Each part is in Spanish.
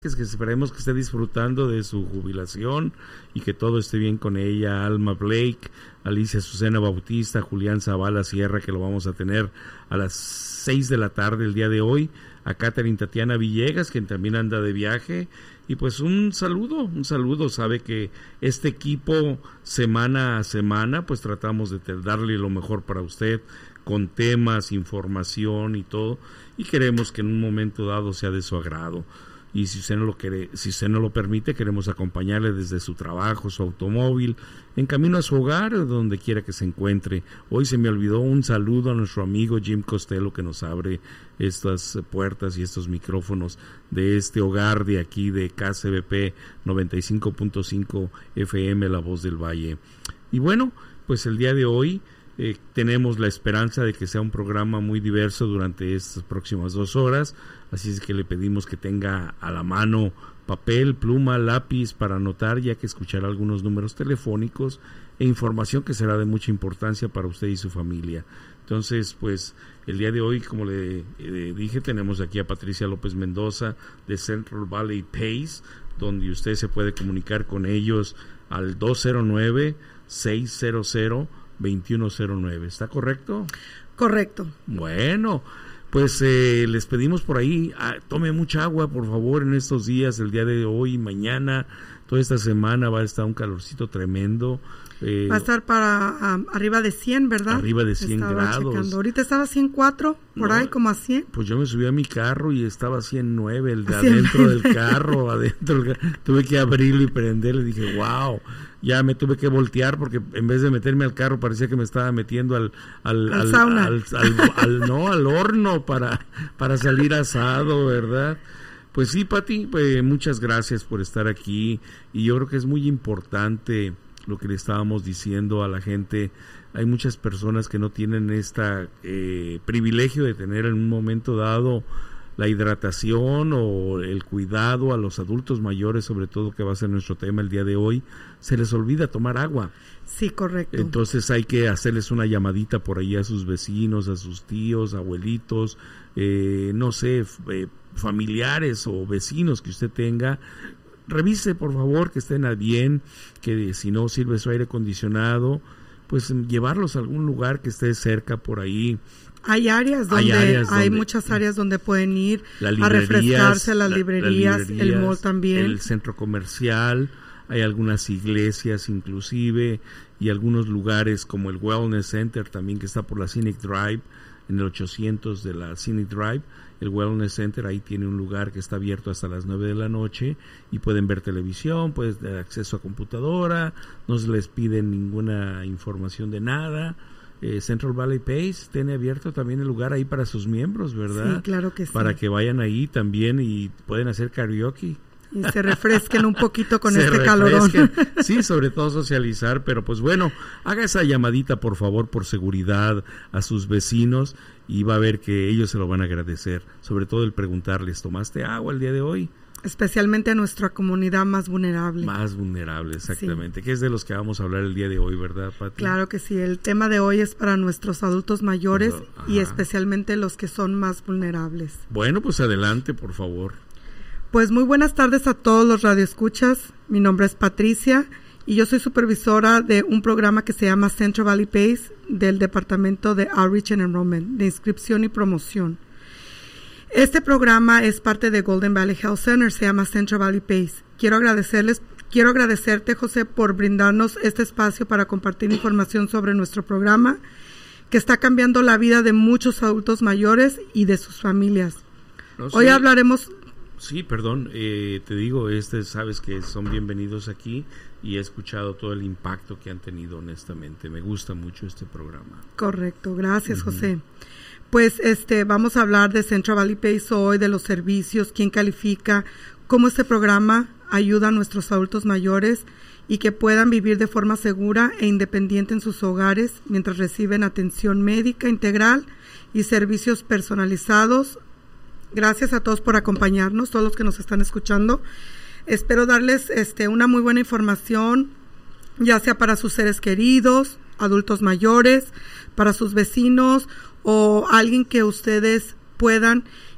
Es que esperemos que esté disfrutando de su jubilación y que todo esté bien con ella. Alma Blake, Alicia Azucena Bautista, Julián Zavala Sierra, que lo vamos a tener a las 6 de la tarde el día de hoy, a Catherine Tatiana Villegas, quien también anda de viaje, y pues un saludo, sabe que este equipo semana a semana pues tratamos de darle lo mejor para usted, con temas, información y todo, y queremos que en un momento dado sea de su agrado. Y si usted no lo permite, queremos acompañarle desde su trabajo, su automóvil, en camino a su hogar, donde quiera que se encuentre. Hoy se me olvidó un saludo a nuestro amigo Jim Costello, que nos abre estas puertas y estos micrófonos de este hogar de aquí de KCBP 95.5 FM, La Voz del Valle. Y bueno, pues el día de hoy tenemos la esperanza de que sea un programa muy diverso durante estas próximas 2 horas, así es que le pedimos que tenga a la mano papel, pluma, lápiz para anotar, ya que escuchará algunos números telefónicos e información que será de mucha importancia para usted y su familia. Entonces, pues el día de hoy, como le dije, tenemos aquí a Patricia López Mendoza de Central Valley Pays, donde usted se puede comunicar con ellos al 209-600-2109. ¿Está correcto? Correcto. Bueno, pues les pedimos por ahí, tome mucha agua, por favor, en estos días, el día de hoy, mañana, toda esta semana va a estar un calorcito tremendo. Va a estar para arriba de 100, ¿verdad? Arriba de 100 grados. Checando. Ahorita estaba a 104, ahí como a 100. Pues yo me subí a mi carro y estaba a 109, el de adentro del carro, tuve que abrirlo y prenderlo y dije, wow. Ya me tuve que voltear porque en vez de meterme al carro parecía que me estaba metiendo al sauna. al horno para salir asado, ¿verdad? Pues sí, Pati, pues muchas gracias por estar aquí, y yo creo que es muy importante lo que le estábamos diciendo a la gente. Hay muchas personas que no tienen privilegio de tener en un momento dado la hidratación o el cuidado a los adultos mayores, sobre todo, que va a ser nuestro tema el día de hoy. Se les olvida tomar agua. Sí, correcto. Entonces hay que hacerles una llamadita por ahí a sus vecinos, a sus tíos, abuelitos, familiares o vecinos que usted tenga. Revise, por favor, que estén bien, que si no sirve su aire acondicionado, pues llevarlos a algún lugar que esté cerca por ahí. Hay muchas áreas donde pueden ir a refrescarse, las librerías, el mall también. El centro comercial, hay algunas iglesias inclusive, y algunos lugares como el Wellness Center también, que está por la Scenic Drive, en el 800 de la Scenic Drive. El Wellness Center ahí tiene un lugar que está abierto hasta las 9 de la noche y pueden ver televisión, pueden tener acceso a computadora, no se les pide ninguna información de nada. Central Valley Pays tiene abierto también el lugar ahí para sus miembros, ¿verdad? Sí, claro que sí. Para que vayan ahí también y pueden hacer karaoke. Y se refresquen un poquito con calorón. Sí, sobre todo socializar, pero pues bueno, haga esa llamadita por favor, por seguridad, a sus vecinos, y va a ver que ellos se lo van a agradecer. Sobre todo el preguntarles, ¿tomaste agua el día de hoy? Especialmente a nuestra comunidad más vulnerable. Más vulnerable, exactamente. Sí. Que es de los que vamos a hablar el día de hoy, ¿verdad, Pati? Claro que sí. El tema de hoy es para nuestros adultos mayores y especialmente los que son más vulnerables. Bueno, pues adelante, por favor. Pues muy buenas tardes a todos los radioescuchas. Mi nombre es Patricia y yo soy supervisora de un programa que se llama Central Valley Pays del Departamento de Outreach and Enrollment, de inscripción y promoción. Este programa es parte de Golden Valley Health Center, se llama Central Valley Pays. Quiero agradecerte, José, por brindarnos este espacio para compartir información sobre nuestro programa, que está cambiando la vida de muchos adultos mayores y de sus familias. Hoy hablaremos... Sí, perdón, te digo, sabes que son bienvenidos aquí y he escuchado todo el impacto que han tenido, honestamente. Me gusta mucho este programa. Correcto, gracias, José. Pues vamos a hablar de Central Valley Pays hoy, de los servicios, quién califica, cómo este programa ayuda a nuestros adultos mayores y que puedan vivir de forma segura e independiente en sus hogares mientras reciben atención médica integral y servicios personalizados. Gracias a todos por acompañarnos, todos los que nos están escuchando. Espero darles una muy buena información, ya sea para sus seres queridos, adultos mayores, para sus vecinos o alguien que ustedes puedan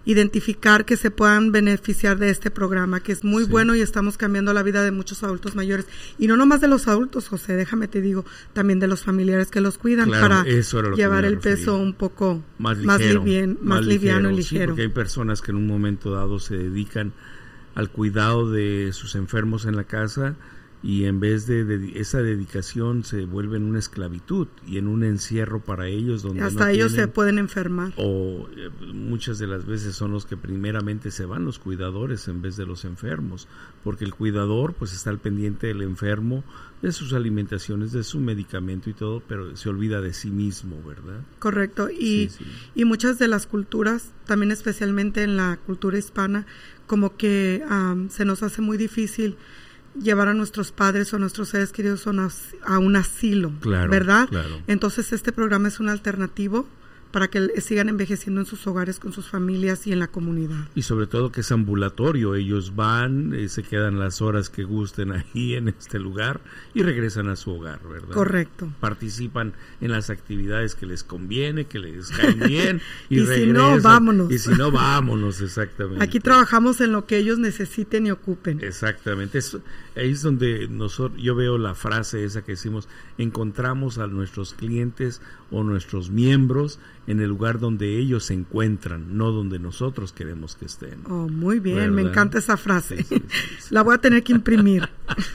identificar que se puedan beneficiar de este programa, que es muy bueno y estamos cambiando la vida de muchos adultos mayores. Y no nomás de los adultos, José, déjame te digo, también de los familiares que los cuidan, para llevar el peso un poco más liviano y ligero. Sí, porque hay personas que en un momento dado se dedican al cuidado de sus enfermos en la casa, y en vez de esa dedicación se vuelve en una esclavitud y en un encierro para ellos, donde hasta ellos se pueden enfermar, o muchas de las veces son los que primeramente se van, los cuidadores, en vez de los enfermos, porque el cuidador pues está al pendiente del enfermo, de sus alimentaciones, de su medicamento y todo, pero se olvida de sí mismo, ¿verdad? Correcto. Y muchas de las culturas, también especialmente en la cultura hispana, como que se nos hace muy difícil llevar a nuestros padres o a nuestros seres queridos a un asilo, ¿verdad? Claro. Entonces este programa es un alternativo para que sigan envejeciendo en sus hogares con sus familias y en la comunidad. Y sobre todo que es ambulatorio, ellos van, se quedan las horas que gusten ahí en este lugar y regresan a su hogar, ¿verdad? Correcto. Participan en las actividades que les conviene, que les caen bien y regresan. Si no, vámonos. Y si no, vámonos, exactamente. Aquí trabajamos en lo que ellos necesiten y ocupen. Exactamente. Ahí es donde yo veo la frase esa que decimos, encontramos a nuestros clientes o nuestros miembros en el lugar donde ellos se encuentran, no donde nosotros queremos que estén. Oh, muy bien, ¿verdad? Me encanta esa frase. Sí. La voy a tener que imprimir.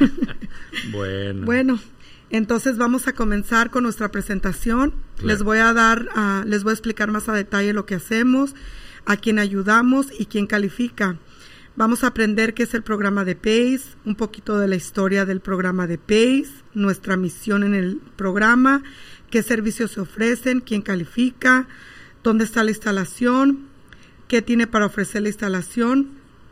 Bueno, entonces vamos a comenzar con nuestra presentación. Claro. Les voy a explicar más a detalle lo que hacemos, a quién ayudamos y quién califica. Vamos a aprender qué es el programa de PACE, un poquito de la historia del programa de PACE, nuestra misión en el programa, qué servicios se ofrecen, quién califica, dónde está la instalación, qué tiene para ofrecer la instalación,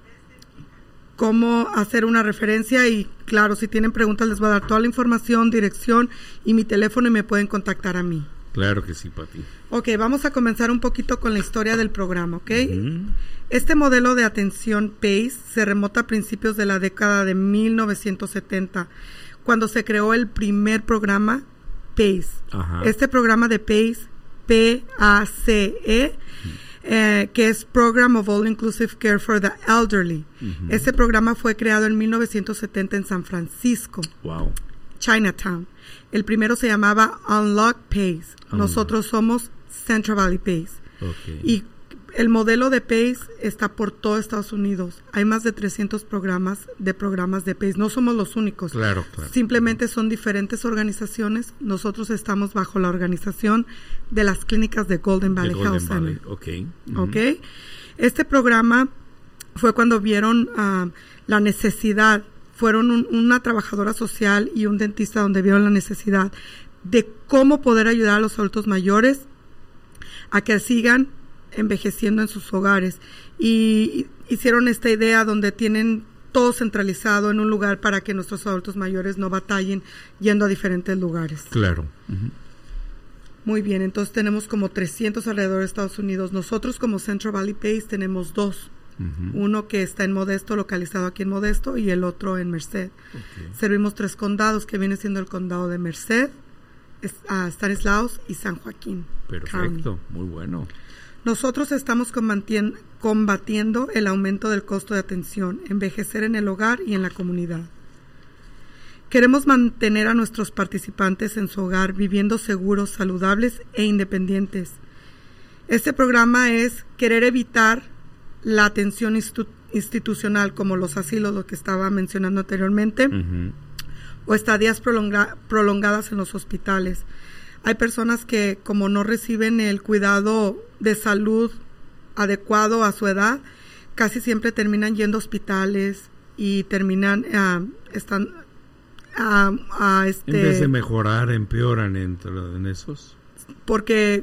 cómo hacer una referencia y, claro, si tienen preguntas les voy a dar toda la información, dirección y mi teléfono y me pueden contactar a mí. Claro que sí, Pati. Ok, vamos a comenzar un poquito con la historia del programa, ¿ok? Uh-huh. Este modelo de atención PACE se remonta a principios de la década de 1970, cuando se creó el primer programa PACE. Ajá. Este programa de PACE, P-A-C-E, que es Program of All Inclusive Care for the Elderly. Uh-huh. Este programa fue creado en 1970 en San Francisco, Chinatown. El primero se llamaba Unlock PACE. Nosotros somos Central Valley PACE. Okay. Y el modelo de PACE está por todo Estados Unidos. Hay más de 300 programas de PACE. No somos los únicos. Claro. Simplemente son diferentes organizaciones. Nosotros estamos bajo la organización de las clínicas de Golden Valley Health Center. Okay. Uh-huh. Okay. Este programa fue cuando vieron la necesidad. Fueron una trabajadora social y un dentista donde vieron la necesidad de cómo poder ayudar a los adultos mayores a que sigan envejeciendo en sus hogares, y hicieron esta idea donde tienen todo centralizado en un lugar para que nuestros adultos mayores no batallen yendo a diferentes lugares. Claro. Uh-huh. Muy bien, entonces tenemos como 300 alrededor de Estados Unidos. Nosotros como Central Valley PACE tenemos 2. Uh-huh. Uno que está en Modesto, localizado aquí en Modesto, y el otro en Merced. Okay. Servimos 3 condados, que viene siendo el condado de Merced, Stanislaus y San Joaquín. Perfecto, muy bueno. Nosotros estamos combatiendo el aumento del costo de atención, envejecer en el hogar y en la comunidad. Queremos mantener a nuestros participantes en su hogar viviendo seguros, saludables e independientes. Este programa es querer evitar la atención institucional, como los asilos, lo que estaba mencionando anteriormente, uh-huh, o estadías prolongadas en los hospitales. Hay personas que, como no reciben el cuidado de salud adecuado a su edad, casi siempre terminan yendo a hospitales y terminan en vez de mejorar, empeoran en esos. Porque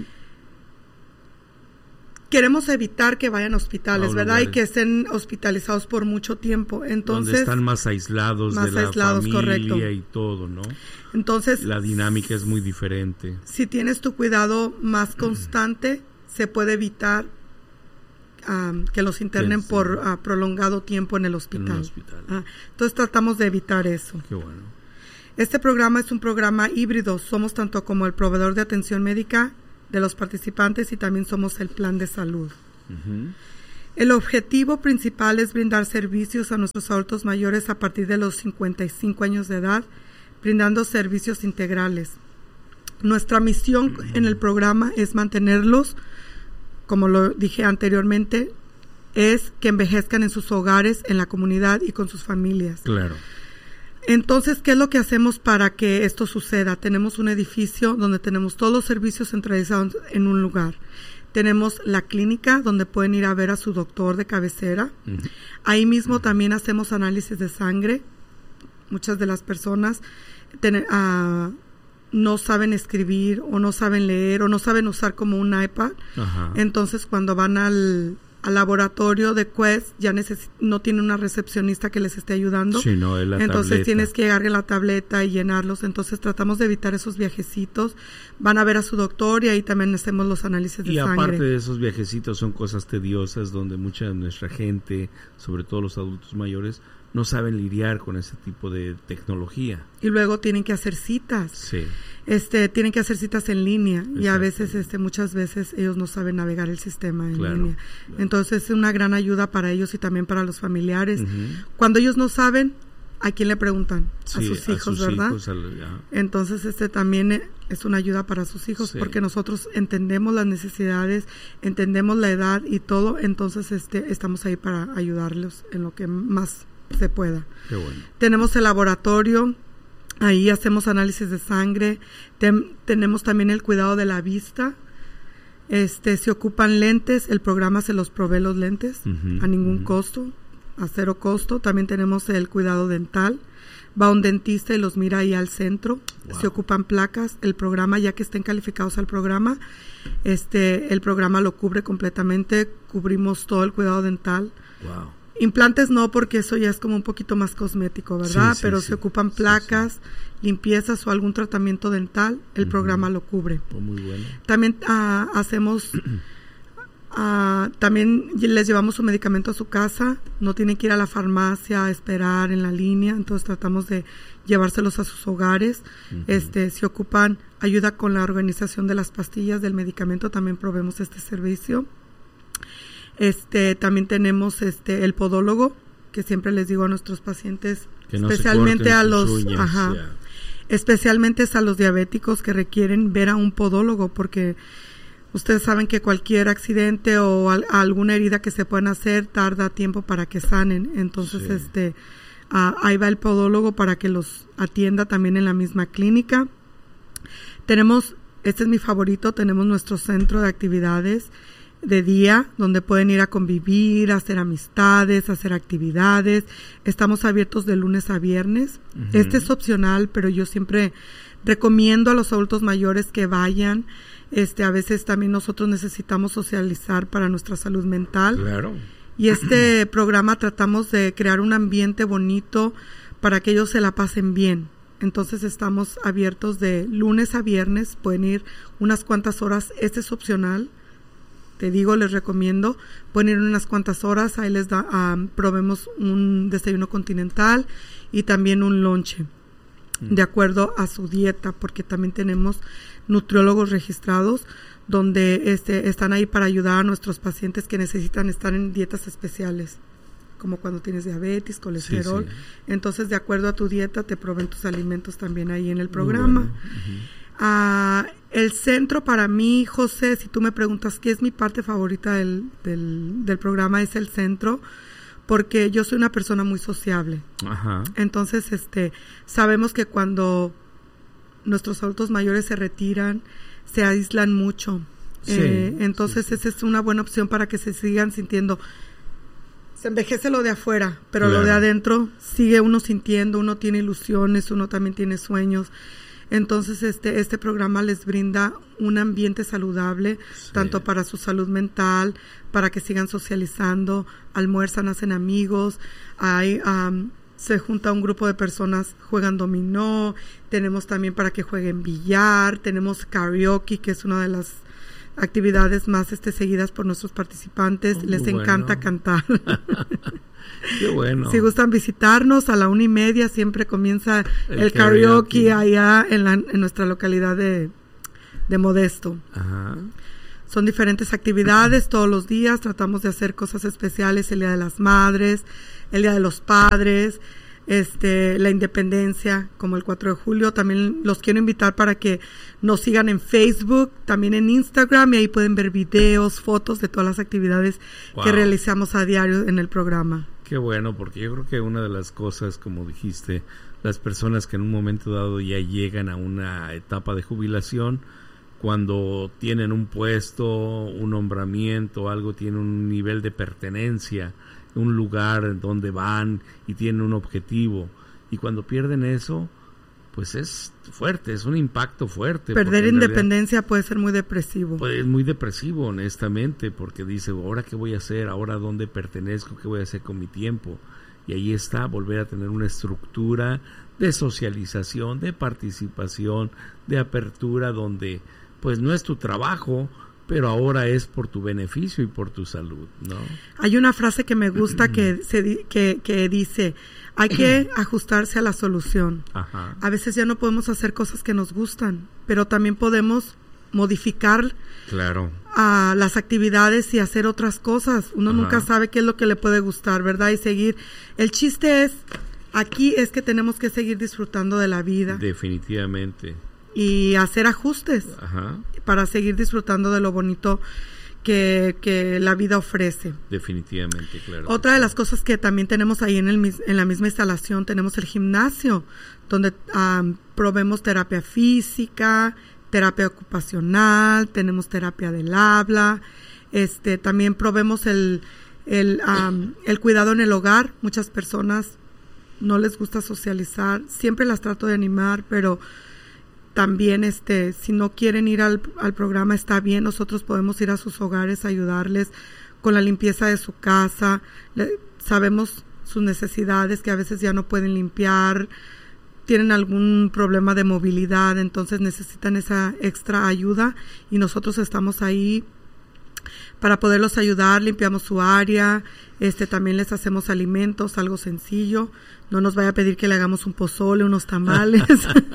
queremos evitar que vayan a hospitales, ¿verdad? Y que estén hospitalizados por mucho tiempo. Entonces, donde están más aislados de la familia, correcto, y todo, ¿no? Entonces, la dinámica es muy diferente. Si tienes tu cuidado más constante, se puede evitar que los internen por prolongado tiempo en el hospital. Entonces tratamos de evitar eso. Qué bueno. Este programa es un programa híbrido. Somos tanto como el proveedor de atención médica de los participantes y también somos el plan de salud. El objetivo principal es brindar servicios a nuestros adultos mayores a partir de los 55 años de edad, brindando servicios integrales. Nuestra misión en el programa es mantenerlos, como lo dije anteriormente, es que envejezcan en sus hogares, en la comunidad y con sus familias. Claro. Entonces, ¿qué es lo que hacemos para que esto suceda? Tenemos un edificio donde tenemos todos los servicios centralizados en un lugar. Tenemos la clínica donde pueden ir a ver a su doctor de cabecera. Ahí mismo también hacemos análisis de sangre. Muchas de las personas no saben escribir o no saben leer o no saben usar como un iPad. Entonces, cuando van al laboratorio de Quest ya no tiene una recepcionista que les esté ayudando. Sí, no, es la entonces tableta. Tienes que llegar a la tableta y llenarlos. Entonces tratamos de evitar esos viajecitos. Van a ver a su doctor y ahí también hacemos los análisis de sangre. Y aparte de esos viajecitos son cosas tediosas donde mucha de nuestra gente, sobre todo los adultos mayores, no saben lidiar con ese tipo de tecnología. Y luego tienen que hacer citas. Sí. Tienen que hacer citas en línea. Exacto. Y a veces, muchas veces ellos no saben navegar el sistema en línea. Claro. Entonces es una gran ayuda para ellos y también para los familiares. Cuando ellos no saben, ¿a quién le preguntan? Sí, a sus hijos, ¿verdad? Entonces también es una ayuda para sus hijos, sí, porque nosotros entendemos las necesidades, entendemos la edad y todo. Entonces estamos ahí para ayudarlos en lo que más se pueda. Qué bueno. Tenemos el laboratorio, ahí hacemos análisis de sangre, tenemos también el cuidado de la vista, se ocupan lentes, el programa se los provee los lentes a ningún costo, a cero costo. También tenemos el cuidado dental, va un dentista y los mira ahí al centro. Wow. Se ocupan placas, el programa, ya que estén calificados al programa, el programa lo cubre completamente, cubrimos todo el cuidado dental. Wow. Implantes no, porque eso ya es como un poquito más cosmético, ¿verdad? Pero se ocupan placas, limpiezas o algún tratamiento dental, el programa lo cubre. Oh, muy bueno. También hacemos, también les llevamos su medicamento a su casa, no tienen que ir a la farmacia a esperar en la línea, entonces tratamos de llevárselos a sus hogares. Se ocupan ayuda con la organización de las pastillas del medicamento, también proveemos este servicio. También tenemos el podólogo, que siempre les digo a nuestros pacientes, que no especialmente a los uñas, especialmente a los diabéticos que requieren ver a un podólogo, porque ustedes saben que cualquier accidente o alguna herida que se puedan hacer tarda tiempo para que sanen. Entonces ahí va el podólogo para que los atienda también en la misma clínica. Tenemos, este es mi favorito, tenemos nuestro centro de actividades de día, donde pueden ir a convivir, a hacer amistades, a hacer actividades. Estamos abiertos de lunes a viernes. Este es opcional, pero yo siempre recomiendo a los adultos mayores que vayan. A veces también nosotros necesitamos socializar para nuestra salud mental. Claro. Y este programa tratamos de crear un ambiente bonito para que ellos se la pasen bien. Entonces estamos abiertos de lunes a viernes, pueden ir unas cuantas horas, este es opcional. Te digo, les recomiendo, pueden ir unas cuantas horas, ahí les proveemos un desayuno continental y también un lonche, de acuerdo a su dieta, porque también tenemos nutriólogos registrados, donde están ahí para ayudar a nuestros pacientes que necesitan estar en dietas especiales, como cuando tienes diabetes, colesterol. Entonces, de acuerdo a tu dieta, te proveen tus alimentos también ahí en el programa. El centro para mí, José, si tú me preguntas qué es mi parte favorita del programa, es el centro, porque yo soy una persona muy sociable. Entonces, sabemos que cuando nuestros adultos mayores se retiran, se aíslan mucho. Entonces, esa es una buena opción para que se sigan sintiendo. Se envejece lo de afuera, pero lo de adentro sigue uno sintiendo, uno tiene ilusiones, uno también tiene sueños. Entonces este programa les brinda un ambiente saludable, tanto para su salud mental, para que sigan socializando, almuerzan, hacen amigos, se junta un grupo de personas, juegan dominó, tenemos también para que jueguen billar, tenemos karaoke, que es una de las actividades más seguidas por nuestros participantes, les encanta cantar. Qué bueno. Si gustan visitarnos, a la 1:30 siempre comienza el karaoke allá en nuestra localidad de Modesto. Son diferentes actividades todos los días, tratamos de hacer cosas especiales, el Día de las Madres, el Día de los Padres, la Independencia, como el 4 de julio. También los quiero invitar para que nos sigan en Facebook, también en Instagram, y ahí pueden ver videos, fotos de todas las actividades que realizamos a diario en el programa. Qué bueno, porque yo creo que una de las cosas, como dijiste, las personas que en un momento dado ya llegan a una etapa de jubilación, cuando tienen un puesto, un nombramiento, algo, tienen un nivel de pertenencia, un lugar en donde van y tienen un objetivo, y cuando pierden eso, pues es fuerte, es un impacto fuerte. Perder independencia puede ser muy depresivo. Pues es muy depresivo, honestamente, porque dice, ¿ahora qué voy a hacer? ¿Ahora dónde pertenezco? ¿Qué voy a hacer con mi tiempo? Y ahí está, volver a tener una estructura de socialización, de participación, de apertura, donde pues no es tu trabajo, pero ahora es por tu beneficio y por tu salud, ¿no? Hay una frase que me gusta que dice, hay que ajustarse a la solución. Ajá. A veces ya no podemos hacer cosas que nos gustan, pero también podemos modificar a las actividades y hacer otras cosas. Uno nunca sabe qué es lo que le puede gustar, ¿verdad? Y seguir. El chiste aquí es que tenemos que seguir disfrutando de la vida. Definitivamente. Y hacer ajustes para seguir disfrutando de lo bonito que la vida ofrece. Definitivamente, claro. Otra de las cosas que también tenemos ahí en la misma instalación, tenemos el gimnasio, donde proveemos terapia física, terapia ocupacional, tenemos terapia del habla, también proveemos el cuidado en el hogar. Muchas personas no les gusta socializar, siempre las trato de animar, pero también si no quieren ir al programa está bien, nosotros podemos ir a sus hogares a ayudarles con la limpieza de su casa. Sabemos sus necesidades, que a veces ya no pueden limpiar, tienen algún problema de movilidad, entonces necesitan esa extra ayuda y nosotros estamos ahí para poderlos ayudar. Limpiamos su área, también les hacemos alimentos, algo sencillo. No nos vaya a pedir que le hagamos un pozole, unos tamales.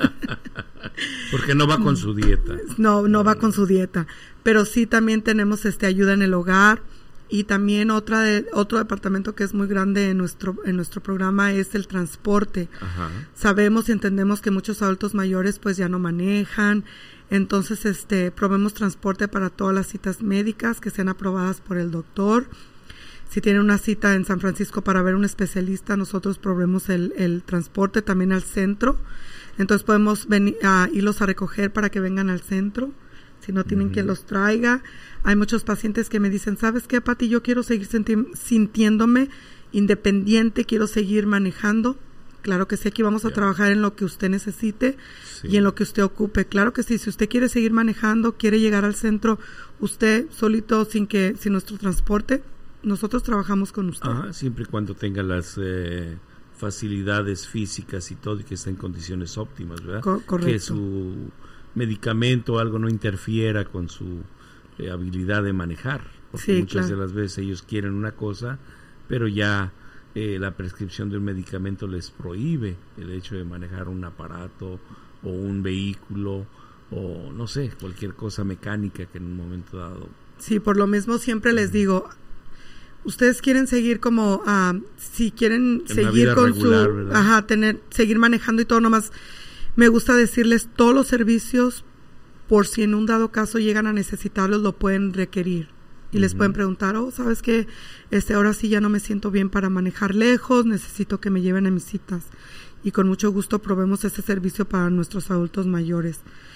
Porque no va con su dieta. No va con su dieta. Pero sí también tenemos ayuda en el hogar. Y también otro departamento que es muy grande en nuestro programa es el transporte. Ajá. Sabemos y entendemos que muchos adultos mayores pues ya no manejan. Entonces proveemos transporte para todas las citas médicas que sean aprobadas por el doctor. Si tienen una cita en San Francisco para ver un especialista, nosotros proveemos el transporte también al centro. Entonces podemos irlos a recoger para que vengan al centro, si no tienen quien los traiga. Hay muchos pacientes que me dicen, ¿sabes qué, Pati? Yo quiero seguir sintiéndome independiente, quiero seguir manejando. Claro que sí, aquí vamos a trabajar en lo que usted necesite y en lo que usted ocupe. Claro que sí, si usted quiere seguir manejando, quiere llegar al centro, usted solito, sin nuestro transporte, nosotros trabajamos con usted. Siempre y cuando tenga las facilidades físicas y todo, y que esté en condiciones óptimas, ¿verdad? Correcto. Que su medicamento o algo no interfiera con su habilidad de manejar, porque muchas de las veces ellos quieren una cosa, pero ya la prescripción de un medicamento les prohíbe el hecho de manejar un aparato o un vehículo o no sé, cualquier cosa mecánica que en un momento dado. Sí, por lo mismo siempre les digo, ustedes quieren seguir como, si quieren en seguir con regular, seguir manejando y todo, nomás me gusta decirles todos los servicios, por si en un dado caso llegan a necesitarlos, lo pueden requerir. Y les pueden preguntar, ¿sabes qué? Ahora sí ya no me siento bien para manejar lejos, necesito que me lleven a mis citas. Y con mucho gusto proveemos ese servicio para nuestros adultos mayores.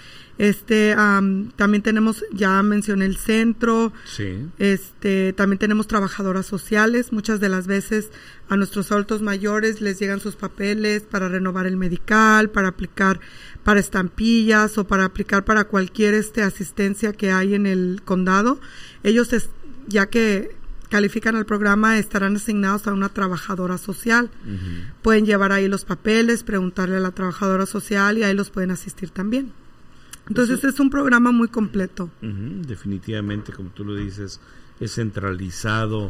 También tenemos, ya mencioné el centro. Sí. También tenemos trabajadoras sociales. Muchas de las veces a nuestros adultos mayores les llegan sus papeles para renovar el medical, para aplicar para estampillas o para aplicar para cualquier asistencia que hay en el condado. Ellos, ya que califican al programa, estarán asignados a una trabajadora social. Pueden llevar ahí los papeles, preguntarle a la trabajadora social y ahí los pueden asistir también. Entonces es un programa muy completo. Definitivamente, como tú lo dices, es centralizado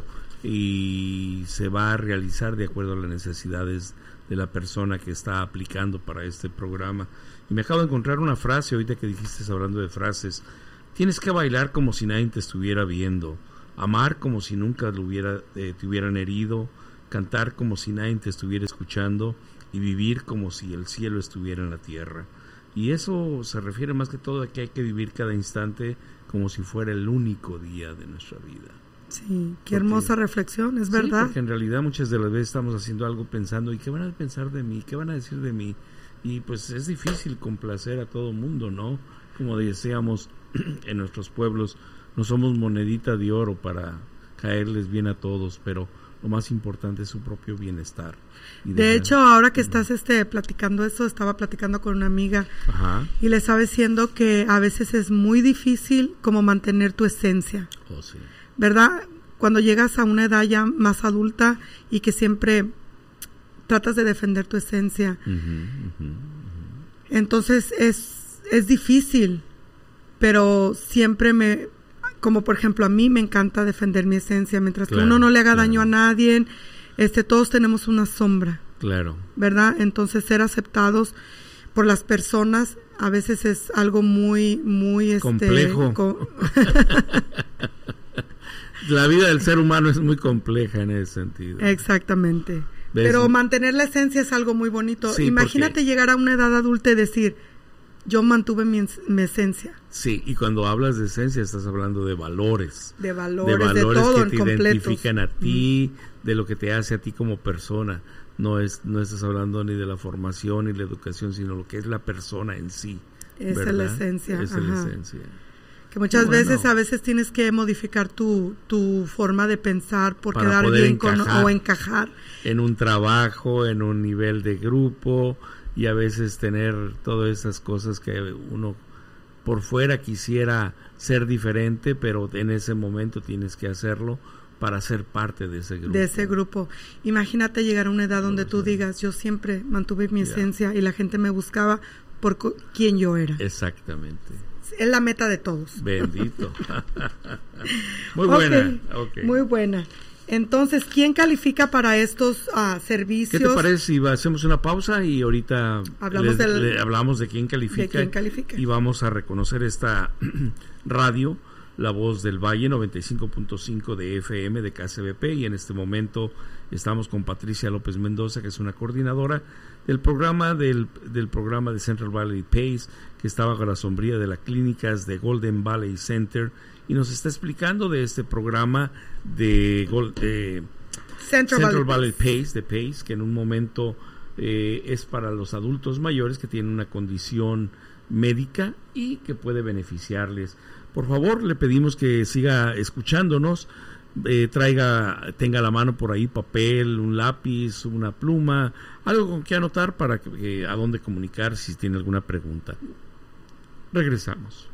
y se va a realizar de acuerdo a las necesidades de la persona que está aplicando para este programa. Y me acabo de encontrar una frase ahorita que dijiste, hablando de frases, Tienes que bailar como si nadie te estuviera viendo, amar como si nunca te hubieran herido, cantar como si nadie te estuviera escuchando y vivir como si el cielo estuviera en la tierra. Y eso se refiere más que todo a que hay que vivir cada instante como si fuera el único día de nuestra vida. Sí, qué hermosa reflexión, es verdad. Sí, porque en realidad muchas de las veces estamos haciendo algo pensando, ¿y qué van a pensar de mí? ¿Qué van a decir de mí? Y pues es difícil complacer a todo mundo, ¿no? Como decíamos en nuestros pueblos, no somos monedita de oro para caerles bien a todos, pero lo más importante es su propio bienestar. De hecho, ahora que estás platicando eso, estaba platicando con una amiga. Ajá. Y le estaba diciendo que a veces es muy difícil como mantener tu esencia. Oh, sí. ¿Verdad? Cuando llegas a una edad ya más adulta y que siempre tratas de defender tu esencia. Entonces es difícil, pero siempre como por ejemplo a mí me encanta defender mi esencia, mientras que uno no le haga daño a nadie, todos tenemos una sombra. Claro. ¿Verdad? Entonces ser aceptados por las personas a veces es algo muy, muy complejo. La vida del ser humano es muy compleja en ese sentido. Exactamente. Pero mantener la esencia es algo muy bonito. Sí, imagínate llegar a una edad adulta y decir, yo mantuve mi esencia. Sí, y cuando hablas de esencia estás hablando de valores. De valores de todo que te identifican a ti, de lo que te hace a ti como persona. No estás hablando ni de la formación ni la educación, sino lo que es la persona en sí. Esa es la esencia. Esa es la esencia. Que muchas veces, a veces tienes que modificar tu forma de pensar por quedar bien o encajar. En un trabajo, en un nivel de grupo, y a veces tener todas esas cosas que uno por fuera quisiera ser diferente, pero en ese momento tienes que hacerlo para ser parte de ese grupo. De ese grupo. Imagínate llegar a una edad donde tú digas, yo siempre mantuve mi esencia y la gente me buscaba por quién yo era. Exactamente. Es la meta de todos. Bendito. Muy buena. Okay. Muy buena. Entonces, ¿quién califica para estos servicios? ¿Qué te parece si hacemos una pausa y ahorita hablamos de quién califica? Y vamos a reconocer esta radio, La Voz del Valle, 95.5 de FM de KCBP, y en este momento estamos con Patricia López Mendoza, que es una coordinadora del programa del programa de Central Valley PACE, que está bajo la sombría de las clínicas de Golden Valley Center, y nos está explicando de este programa de Central Valley PACE, de PACE, que en un momento es para los adultos mayores que tienen una condición médica y que puede beneficiarles. Por favor, le pedimos que siga escuchándonos, tenga a la mano por ahí papel, un lápiz, una pluma, algo con que anotar para a dónde comunicar si tiene alguna pregunta. Regresamos.